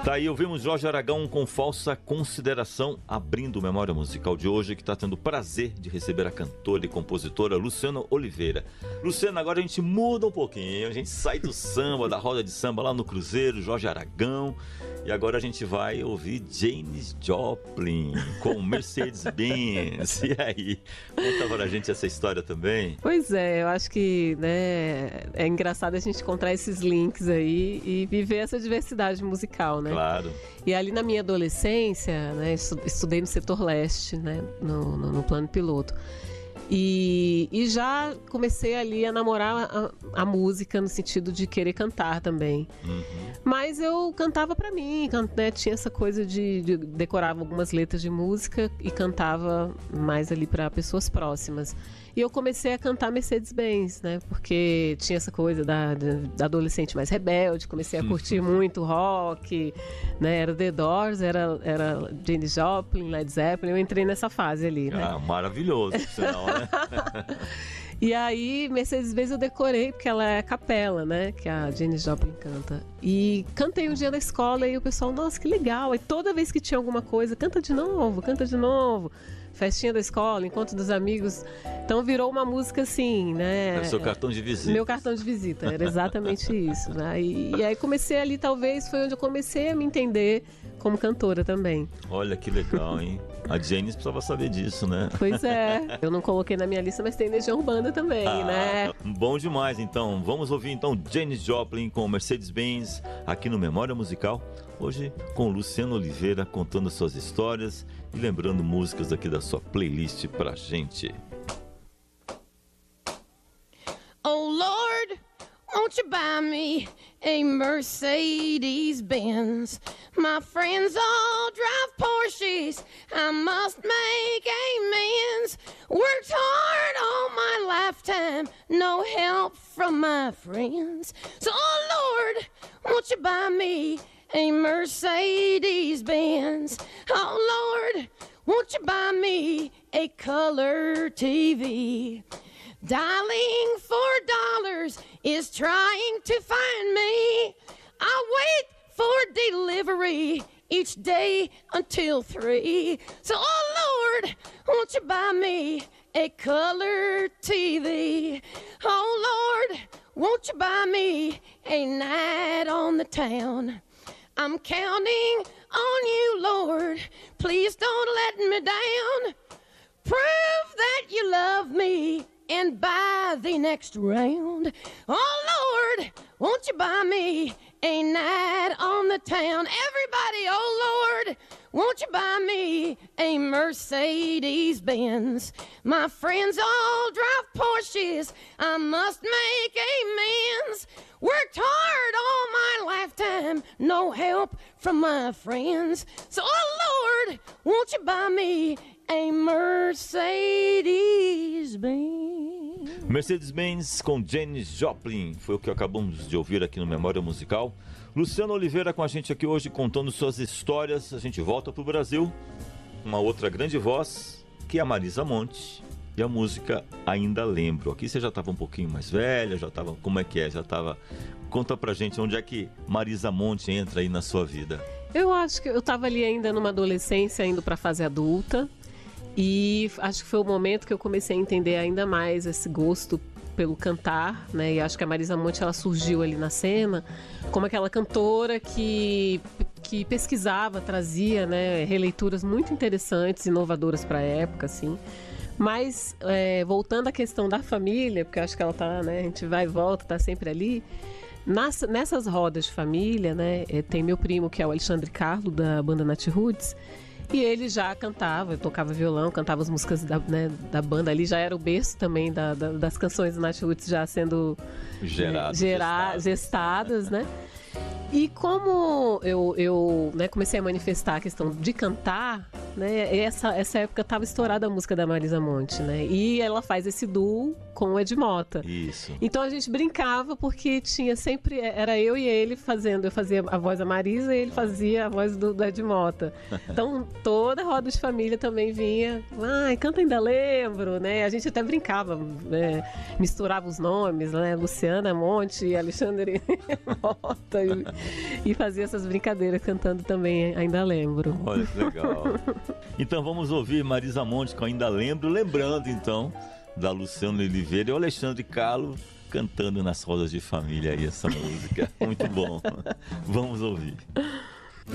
Tá aí, ouvimos Jorge Aragão com Falsa Consideração, abrindo o Memória Musical de hoje, que está tendo o prazer de receber a cantora e compositora Luciana Oliveira. Luciana, agora a gente muda um pouquinho, a gente sai do samba, da roda de samba lá no Cruzeiro, Jorge Aragão, e agora a gente vai ouvir Janis Joplin com Mercedes-Benz. E aí, conta pra gente essa história também. Pois é, eu acho que, né, é engraçado a gente encontrar esses links aí e viver essa diversidade musical, né? Claro. E ali na minha adolescência, né, estudei no setor leste, né, no plano piloto. E já comecei ali a namorar a música no sentido de querer cantar também. Uhum. Mas eu cantava pra mim, né, tinha essa coisa de decorava algumas letras de música e cantava mais ali pra pessoas próximas. E eu comecei a cantar Mercedes-Benz, né, porque tinha essa coisa da adolescente mais rebelde, comecei a curtir muito rock, né, era The Doors, era Janis Joplin, Led Zeppelin, eu entrei nessa fase ali, né. Ah, maravilhoso, sinal, né? E aí, Mercedes-Benz eu decorei, porque ela é a capela, né, que a Janis Joplin canta. E cantei um dia na escola e o pessoal, nossa, que legal. E toda vez que tinha alguma coisa, canta de novo. Festinha da escola, encontro dos amigos. Então virou uma música assim, né? Era o seu cartão de visita. Meu cartão de visita, era exatamente isso, né? E aí comecei ali, talvez foi onde eu comecei a me entender como cantora também. Olha que legal, hein? A Janis precisava saber disso, né? Pois é, eu não coloquei na minha lista, mas tem Legião Urbana também, né? Bom demais, então. Vamos ouvir então Janis Joplin com Mercedes-Benz aqui no Memória Musical. Hoje com Luciana Oliveira contando suas histórias e lembrando músicas aqui da sua playlist pra gente. Oh Lord, won't you buy me a Mercedes-Benz? My friends all drive Porsches, I must make amends. Worked hard all my lifetime, no help from my friends. So oh Lord, won't you buy me a Mercedes-Benz? Oh Lord, won't you buy me a color TV? Dialing $4 is trying to find me. I wait for delivery each day until 3. So, oh Lord, won't you buy me a color TV? Oh Lord, won't you buy me a night on the town? I'm counting on you, Lord. Please don't let me down. Prove that you love me and buy the next round. Oh Lord, won't you buy me a night on the town? Everybody, oh Lord, won't you buy me a Mercedes-Benz? My friends all drive Porsches, I must make amends. Worked hard all my lifetime, no help from my friends. So, oh Lord, won't you buy me a Mercedes-Benz? Mercedes-Benz com Janis Joplin foi o que acabamos de ouvir aqui no Memória Musical. Luciana Oliveira com a gente aqui hoje contando suas histórias. A gente volta pro Brasil, uma outra grande voz, que é a Marisa Monte, e a música Ainda Lembro. Aqui você já estava um pouquinho mais velha, já estava, como é que é? Já estava... Conta pra gente onde é que Marisa Monte entra aí na sua vida. Eu acho que eu estava ali ainda numa adolescência, indo para a fase adulta. E acho que foi o momento que eu comecei a entender ainda mais esse gosto pelo cantar, né? E acho que a Marisa Monte, ela surgiu ali na cena como aquela cantora que pesquisava, trazia, né, releituras muito interessantes, inovadoras para a época, assim. Mas voltando à questão da família, porque eu acho que ela tá, né, a gente vai e volta, tá sempre ali. Nessas rodas de família, né, tem meu primo, que é o Alexandre Carlo, da banda Nat Roots. E ele já cantava, tocava violão, cantava as músicas da banda ali, já era o berço também das canções do Nat Roots já sendo gestadas, né? E como eu né, comecei a manifestar a questão de cantar, né? Essa época estava estourada a música da Marisa Monte, né? E ela faz esse duo com o Ed Mota. Isso. Então a gente brincava porque tinha sempre... Era eu e ele fazendo. Eu fazia a voz da Marisa e ele fazia a voz do Ed Mota. Então toda a roda de família também vinha. Ai, canta Ainda Lembro, né? A gente até brincava, né? Misturava os nomes, né? Luciana Monte, Alexandre Mota e fazia essas brincadeiras cantando também Ainda Lembro. Olha que legal. Então vamos ouvir Marisa Monte com Ainda Lembro, lembrando então da Luciana Oliveira e o Alexandre Carlos cantando nas rodas de família aí essa música. Muito bom. Vamos ouvir.